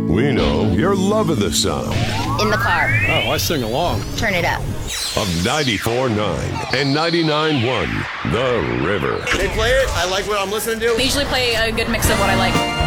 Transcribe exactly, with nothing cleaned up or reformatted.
We know you're loving the sound In the car. Oh, I sing along. Turn it up. of ninety-four point nine and ninety-nine point one The River. They play it. I like what I'm listening to. They usually play a good mix of what I like.